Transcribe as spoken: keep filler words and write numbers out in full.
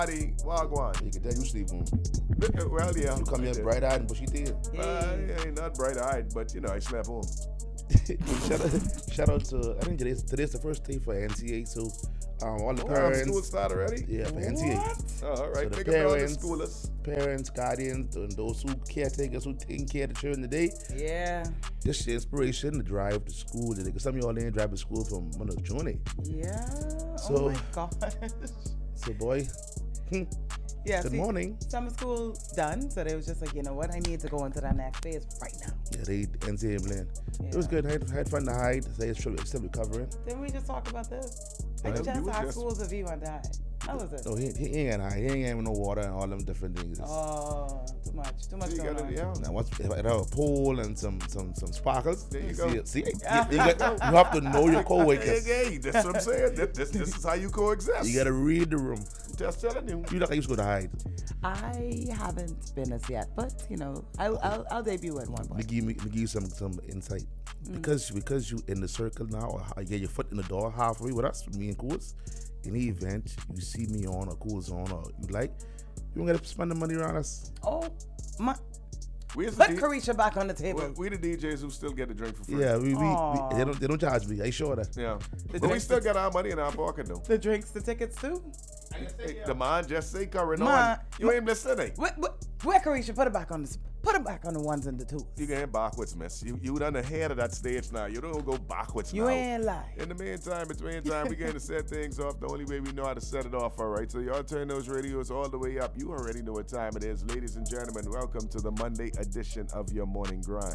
Adi, Wagwan. You can tell you sleep on. Well, yeah. You come here bright-eyed and bushy-tailed. Uh, yeah, not bright-eyed, but, you know, I slept home. shout, out, shout out to, I think today's, today's the first day for N C A, so um, all the Oh, parents. school start already? Yeah, for N C A. What? Oh, all right. So the Big up all the parents, schoolers. parents, guardians, and those who caretakers who taking care of the children today. Yeah. This your inspiration to drive to school today. Because some of y'all ain't drive to school from one of the journey. Yeah. So- oh my gosh. So boy, hmm, Yeah. good see, morning. Summer school done, so they was just like, you know what, I need to go into that next phase right now. Yeah, they N C A playing. It was Yeah. good. I had, had fun to hide. Say it's still still recovering. Didn't we just talk about this? Yeah, Like, you just was our just- schools of you and I. How was it? No, he, he ain't gonna hide. He ain't having no water and all them different things. It's- Oh, too much. Too much So you going got on. it, yeah. Now, once if I have a pole and some some some sparkles, There you see, go. See, you, you, got- you have to know your coworkers. Hey, hey, that's what I'm saying. This, this, this is how you coexist. You gotta read the room. Just telling you. You like I used to go to hide. I haven't been as yet, but you know, I'll I'll, I'll debut at one Me point. give me, me give you some some insight because because you in the circle now. Or how- you get your foot in the door halfway with us, me and Coors. In the event you see me on or Coors on or you like, you don't gotta spend the money around us. Oh my! We is the Put D- Carisha back on the we, table. we the D Js who still get the drink for free. Yeah, we, we, we Aw. they don't they don't charge me. Are you sure of that? Yeah. The But we drinks- still got our money in our pocket though. The drinks, the tickets too. Hey, the man just say curry no Ma- one. You ain't listening. Where, where, where Carisha? Put it back on the put it back on the ones and the twos. You going backwards, miss. You you done ahead of that stage now. You don't go backwards You now. ain't lying. In the meantime, between time, we going to set things off the only way we know how to set it off, all right? So y'all turn those radios all the way up. You already know what time it is. Ladies and gentlemen, welcome to the Monday edition of your Morning Grind.